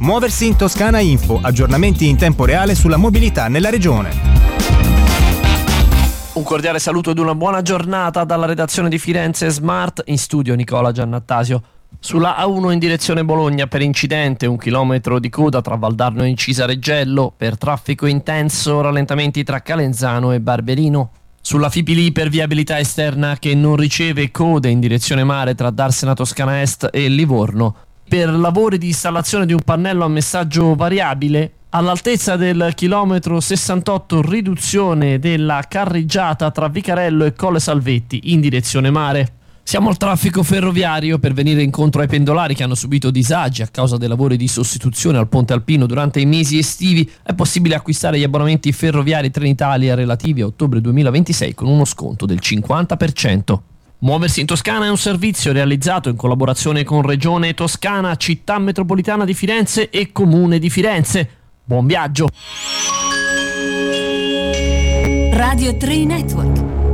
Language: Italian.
Muoversi in Toscana Info, aggiornamenti in tempo reale sulla mobilità nella regione. Un cordiale saluto ed una buona giornata dalla redazione di Firenze Smart, in studio Nicola Giannattasio. Sulla A1 in direzione Bologna per incidente, 1 chilometro di coda tra Valdarno e Incisa Reggello, per traffico intenso rallentamenti tra Calenzano e Barberino. Sulla Fipili per viabilità esterna che non riceve code in direzione mare tra Darsena Toscana Est e Livorno, per lavori di installazione di un pannello a messaggio variabile. All'altezza del chilometro 68 riduzione della carreggiata tra Vicarello e Colle Salvetti in direzione mare. Siamo al traffico ferroviario per venire incontro ai pendolari che hanno subito disagi a causa dei lavori di sostituzione al ponte alpino durante i mesi estivi. È possibile acquistare gli abbonamenti ferroviari Trenitalia relativi a ottobre 2026 con uno sconto del 50%. Muoversi in Toscana è un servizio realizzato in collaborazione con Regione Toscana, Città Metropolitana di Firenze e Comune di Firenze. Buon viaggio! Radio 3 Network.